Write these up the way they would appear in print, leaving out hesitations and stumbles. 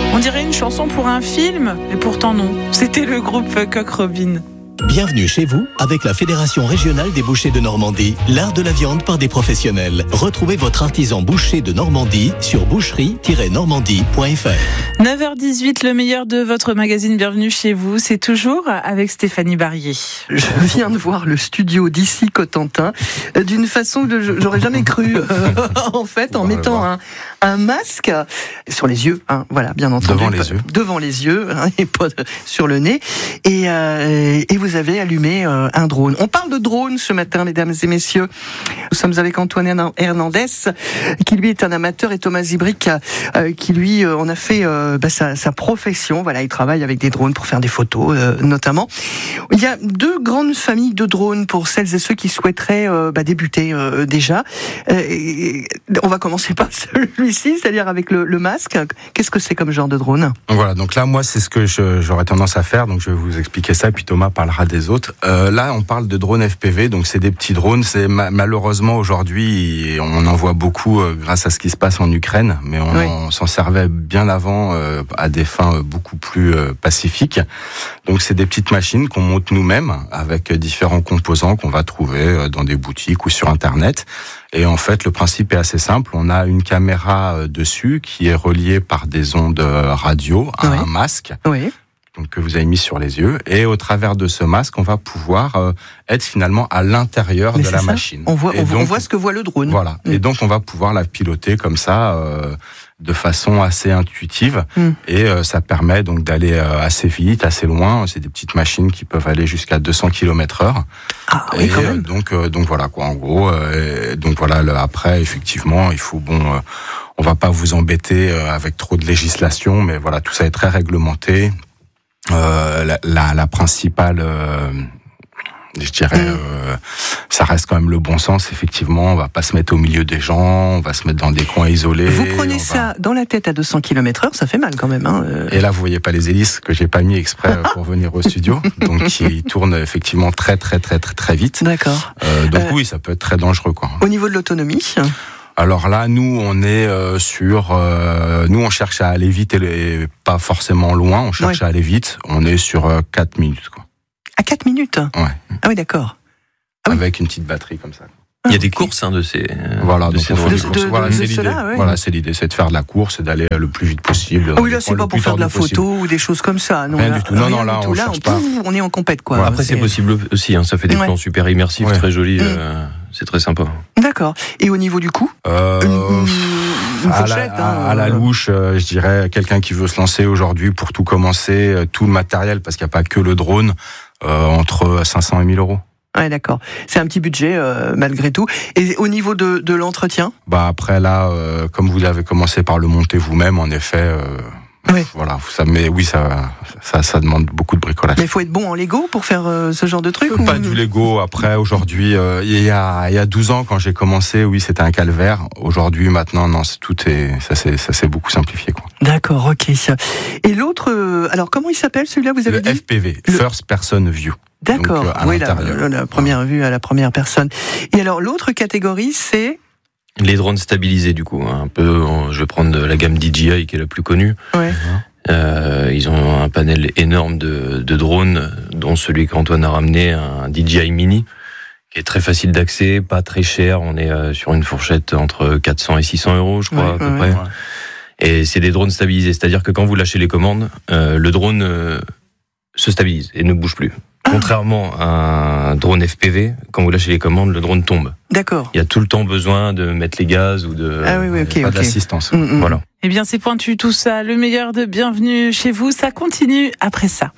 On dirait une chanson pour un film, mais pourtant non. C'était le groupe Coq Robin. Bienvenue chez vous avec la Fédération régionale des bouchers de Normandie, l'art de la viande par des professionnels. Retrouvez votre artisan boucher de Normandie sur boucherie-normandie.fr. 9h18, le meilleur de votre magazine Bienvenue chez vous, c'est toujours avec Stéphanie Barrier. Je viens de voir le studio d'ici Cotentin d'une façon que j'aurais jamais cru, en fait, en mettant un masque sur les yeux, hein, voilà, bien entendu. Devant les yeux, hein, et pas sur le nez. Et vous avez allumé un drone. On parle de drone ce matin, mesdames et messieurs. Nous sommes avec Antoine Hernandez, qui lui est un amateur, et Thomas Zibrick, qui lui en a fait sa profession. Voilà, il travaille avec des drones pour faire des photos, notamment. Il y a deux grandes familles de drones pour celles et ceux qui souhaiteraient débuter déjà. On va commencer par celui-ci, c'est-à-dire avec le masque. Qu'est-ce que c'est comme genre de drone ? Voilà, donc là, moi, c'est ce que j'aurais tendance à faire. Donc, je vais vous expliquer ça, puis Thomas parlera des autres. Là, on parle de drones FPV, donc c'est des petits drones. C'est malheureusement aujourd'hui, on en voit beaucoup grâce à ce qui se passe en Ukraine, mais on s'en servait bien avant à des fins beaucoup plus pacifiques. Donc, c'est des petites machines qu'on monte nous-mêmes avec différents composants qu'on va trouver dans des boutiques ou sur Internet. Et en fait, le principe est assez simple. On a une caméra dessus qui est reliée par des ondes radio à un masque. Oui. Donc, que vous avez mis sur les yeux. Et au travers de ce masque, on va pouvoir être finalement à l'intérieur de la machine. On voit ce que voit le drone. Voilà. Et donc, on va pouvoir la piloter comme ça, de façon assez intuitive. Et ça permet donc d'aller assez vite, assez loin. C'est des petites machines qui peuvent aller jusqu'à 200 km/h. Ah oui, quand même. Donc voilà quoi, en gros. Donc voilà, après, effectivement, il faut on va pas vous embêter avec trop de législation, mais voilà, tout ça est très réglementé. La principale, je dirais, ça reste quand même le bon sens. Effectivement, on va pas se mettre au milieu des gens, on va se mettre dans des coins isolés. Vous prenez ça dans la tête à 200 km/h, ça fait mal quand même. Hein. Et là, vous voyez pas les hélices que j'ai pas mis exprès pour venir au studio, donc qui tournent effectivement très très très très très vite. D'accord. Donc oui, ça peut être très dangereux, quoi. Au niveau de l'autonomie. Alors là, nous, on est nous, on cherche à aller vite et pas forcément loin. On cherche à aller vite. On est sur 4 minutes, quoi. À 4 minutes ? Ouais. Ah oui, d'accord. Avec une petite batterie comme ça. Il y a des courses de ces. Voilà, donc on fait des courses. Voilà, c'est l'idée. Cela, ouais. Voilà, c'est l'idée, c'est de faire de la course et d'aller le plus vite possible. Oui, là, c'est pas pour faire de la photo ou des choses comme ça. Non, rien du tout. Non, là, on cherche pas. On est en compète, quoi. Voilà, après, c'est possible aussi. Ça fait des plans super immersifs, très jolis. C'est très sympa. D'accord. Et au niveau du coût, une fourchette, à la louche, je dirais, quelqu'un qui veut se lancer aujourd'hui pour tout commencer, tout le matériel, parce qu'il n'y a pas que le drone, entre 500 et 1000 euros. Ouais, d'accord. C'est un petit budget malgré tout. Et au niveau de l'entretien ? Après là, comme vous avez commencé par le monter vous-même, en effet. Voilà, ça demande beaucoup de bricolage. Mais il faut être bon en Lego pour faire ce genre de truc Pas du Lego. Après, aujourd'hui, il y a 12 ans, quand j'ai commencé, oui, c'était un calvaire. Aujourd'hui, maintenant, non, ça s'est beaucoup simplifié, quoi. D'accord, ok. Et l'autre, alors comment il s'appelle celui-là, vous avez dit ? Le FPV, First Person View. D'accord, donc, oui, la première vue à la première personne. Et alors l'autre catégorie, c'est les drones stabilisés, du coup. Un peu, je vais prendre la gamme DJI qui est la plus connue. Ouais. Ils ont un panel énorme de drones, dont celui qu'Antoine a ramené, un DJI Mini, qui est très facile d'accès, pas très cher. On est sur une fourchette entre 400 et 600 euros, je crois, à peu près. Ouais. Et c'est des drones stabilisés, c'est-à-dire que quand vous lâchez les commandes, le drone se stabilise et ne bouge plus. Contrairement à un drone FPV, quand vous lâchez les commandes, le drone tombe. D'accord. Il y a tout le temps besoin de mettre les gaz ou de pas d'assistance. Voilà. Eh bien, c'est pointu tout ça. Le meilleur de Bienvenue chez vous, ça continue après ça.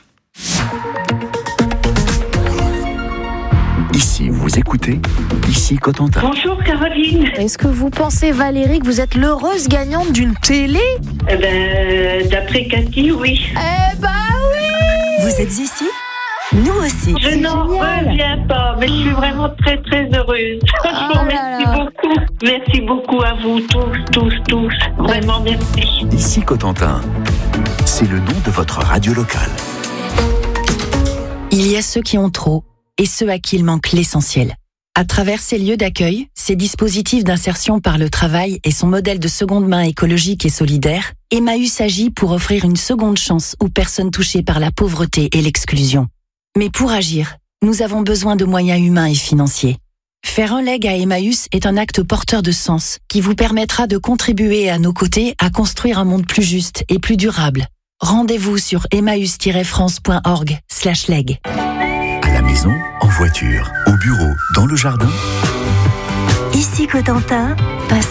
Ici, vous écoutez, ici Cotentin. Bonjour Caroline. Est-ce que vous pensez, Valérie, que vous êtes l'heureuse gagnante d'une télé ? D'après Cathy, oui. Oui. Vous êtes ici ? Nous aussi. Je n'en reviens pas, mais je suis vraiment très très heureuse. Je vous remercie beaucoup. Merci beaucoup à vous tous. Vraiment merci. Ici Cotentin, c'est le nom de votre radio locale. Il y a ceux qui ont trop et ceux à qui il manque l'essentiel. À travers ces lieux d'accueil, ces dispositifs d'insertion par le travail et son modèle de seconde main écologique et solidaire, Emmaüs agit pour offrir une seconde chance aux personnes touchées par la pauvreté et l'exclusion. Mais pour agir, nous avons besoin de moyens humains et financiers. Faire un leg à Emmaüs est un acte porteur de sens qui vous permettra de contribuer à nos côtés à construire un monde plus juste et plus durable. Rendez-vous sur emmaüs-france.org/leg. À la maison, en voiture, au bureau, dans le jardin. Ici Cotentin, passe